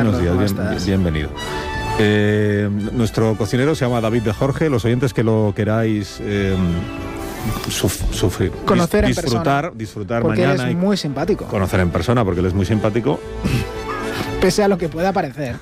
Buenos días, bienvenido. Nuestro cocinero se llama David de Jorge. Los oyentes que lo queráis sufrir, conocer disfrutar porque mañana. Porque es muy simpático. Conocer en persona, porque él es muy simpático. Pese a lo que pueda parecer.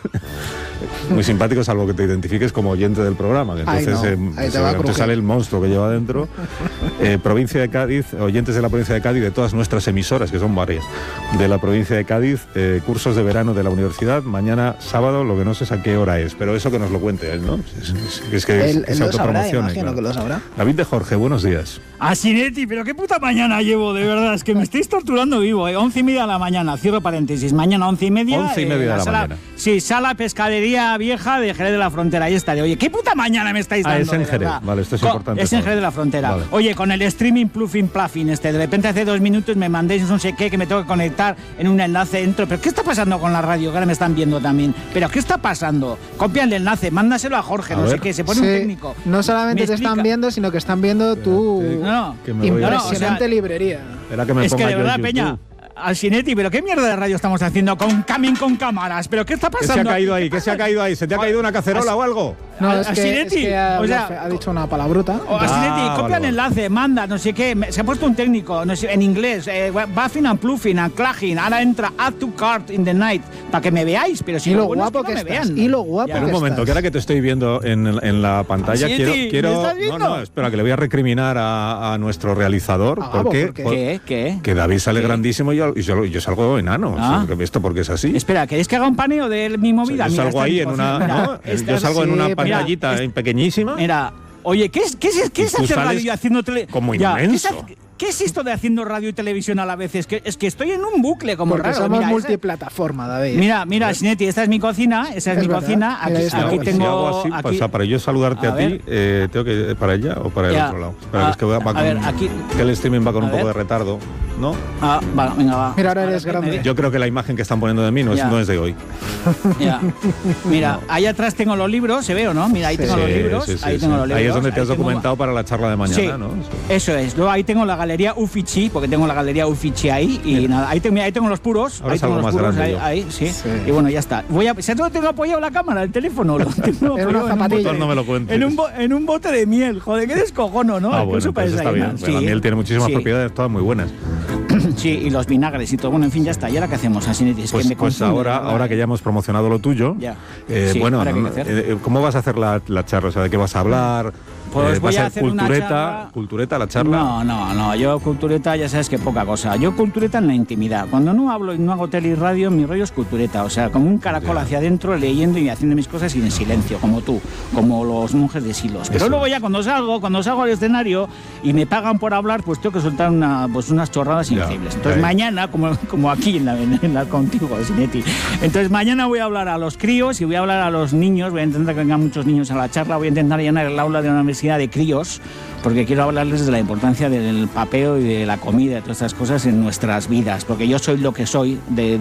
Muy simpático, salvo que te identifiques como oyente del programa, que entonces te sale el monstruo que lleva dentro. Provincia de Cádiz, oyentes de la provincia de Cádiz, de todas nuestras emisoras, que son varias, de la provincia de Cádiz, cursos de verano de la universidad, mañana sábado, lo que no sé es a qué hora es, pero eso que nos lo cuente él, ¿no? Es que se autopromocione. Claro. Que lo sabrá. David de Jorge, buenos días. Asinetti, pero qué puta mañana llevo, de verdad, es que me estáis torturando vivo, 11:30 de la mañana, cierro paréntesis, mañana 11:30. 11:30 de la mañana. Sí, sala pescadería vieja de Jerez de la Frontera, ahí estaré. Oye, qué puta mañana me estáis dando. Es en Jerez, vale, esto es importante. Es en Jerez de la Frontera. Vale. Oye, con el streaming pluffing de repente hace 2 minutos me mandéis no sé qué, que me tengo que conectar en un enlace dentro. ¿Pero qué está pasando con la radio? Que ahora me están viendo también. ¿Pero qué está pasando? Copia el enlace, mándaselo a Jorge, no sé qué, se pone un técnico. No solamente te están viendo, sino que están viendo tu impresionante librería. Es que de verdad, Peña, Asinetti, pero qué mierda de radio estamos haciendo con cámaras, pero qué está pasando. ¿Qué se ha caído ahí? ¿Qué se ha caído ahí? ¿Se te ha caído una cacerola o algo? No, es que ha dicho una palabrota. Asinetti, copia el enlace, manda, no sé qué. Se ha puesto un técnico, no sé, en inglés, buffing and pluffing and clagging. Ahora entra add to cart in the night, para que me veáis, pero si y lo bueno guapo es que, no me vean. Y lo guapo que estás. Un momento, que ahora que te estoy viendo en la pantalla, quiero No, espera, que le voy a recriminar a nuestro realizador. ¿Por qué? Que David sale grandísimo y yo salgo enano. ¿Esto porque es así? Espera, ¿queréis que haga un paneo de mi movida? Yo salgo ahí en una... Yo salgo en una pantallita pequeñísima. Mira, oye, ¿qué es hacer radio haciendo tele? Como inmenso. ¿Qué es esto de haciendo radio y televisión a la vez? Es que estoy en un bucle como porque raro. Somos multiplataforma, David. Mira, Asinetti, esta es mi cocina. Aquí tengo... para yo saludarte a ti, tengo que para allá o para el otro lado. Que el streaming va con un poco de retardo, ¿no? Vale, venga, va. Mira, ahora eres grande. Yo creo que la imagen que están poniendo de mí no es de hoy. Mira, ahí atrás tengo los libros, ¿se ve o no? Mira, ahí tengo los libros. Ahí es donde te has documentado para la charla de mañana, ¿no? Eso es. Luego ahí tengo la galería Uffizi, porque tengo la galería Uffizi ahí y nada, ahí tengo los puros. Ahora ahí tengo los puros, ahí, sí. Y bueno, ya está. Tengo apoyado la cámara, el teléfono, lo tengo en una zapatilla. No me lo cuentes. En un bote de miel, joder, qué descojono, ¿no? Bueno, entonces está bien. La miel tiene muchísimas propiedades, todas muy buenas. Sí, y los vinagres y todo. Bueno, en fin, ya está. ¿Y ahora qué hacemos, Asinetti? Pues ahora que ya hemos promocionado lo tuyo, ¿cómo vas a hacer la charla? O sea, ¿de qué vas a hablar? Pues voy a hacer cultureta la charla. No, yo cultureta ya sabes que poca cosa. Yo cultureta en la intimidad. Cuando no hablo y no hago tele y radio, mi rollo es cultureta, o sea, como un caracol hacia adentro leyendo y haciendo mis cosas y en silencio, como tú, como los monjes de Silos. Pero luego ya cuando salgo al escenario y me pagan por hablar, pues tengo que soltar unas chorradas increíbles. Entonces mañana, como aquí en la contigo, Asinetti, entonces mañana voy a hablar a los críos y voy a hablar a los niños, voy a intentar que vengan muchos niños a la charla, voy a intentar llenar el aula de una universidad de críos, porque quiero hablarles de la importancia del papeo y de la comida, de todas estas cosas en nuestras vidas, porque yo soy lo que soy,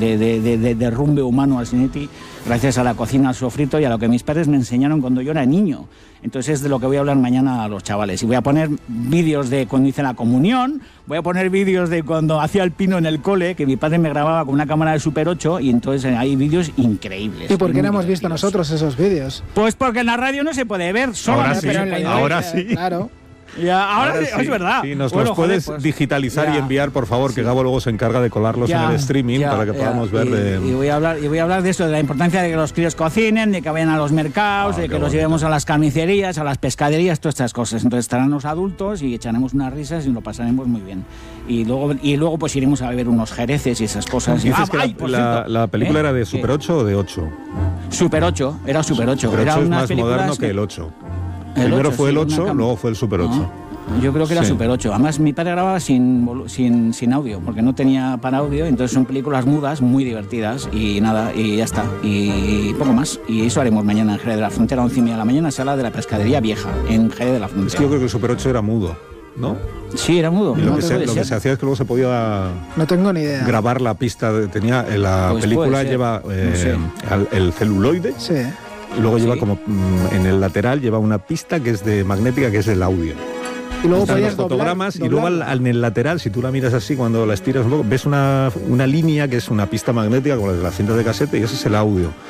de derrumbe humano, Asinetti, gracias a la cocina, al sofrito y a lo que mis padres me enseñaron cuando yo era niño. Entonces es de lo que voy a hablar mañana a los chavales. Y voy a poner vídeos de cuando hice la comunión, voy a poner vídeos de cuando hacía el pino en el cole, que mi padre me grababa con una cámara de Super 8, y entonces hay vídeos increíbles. ¿Y por qué no hemos visto nosotros esos vídeos? Pues porque en la radio no se puede ver, solo ahora sí. Claro. Ahora sí, es verdad. Sí, nos los puedes digitalizar y enviar, por favor, que Gabo luego se encarga de colarlos en el streaming para que podamos ver. Y voy a hablar de esto, de la importancia de que los críos cocinen, de que vayan a los mercados, de que los llevemos a las carnicerías, a las pescaderías, todas estas cosas. Entonces estarán los adultos y echaremos unas risas y lo pasaremos muy bien. Y luego pues iremos a beber unos jereces y esas cosas. Dices que la película era de Super 8 o de 8. Super 8, era Super 8. Super 8 es más moderno que el 8. Primero fue el 8, luego fue el Super 8. Yo creo que era Super 8. Además, mi padre grababa sin audio, porque no tenía para audio, entonces son películas mudas, muy divertidas, y nada, y ya está. Y poco más. Y eso haremos mañana en Jerez de la Frontera, 11:30 de la mañana, sala de la pescadería vieja, en Jerez de la Frontera. Es que yo creo que el Super 8 era mudo, ¿no? Sí, era mudo. Y lo que se hacía es que luego se podía... No tengo ni idea. Grabar la pista. La película lleva el celuloide. Sí. Y luego lleva como en el lateral lleva una pista que es de magnética, que es el audio. Y luego están los fotogramas y luego en el lateral, si tú la miras así, cuando la estiras un poco, ves una línea que es una pista magnética como la de la cinta de casete y ese es el audio.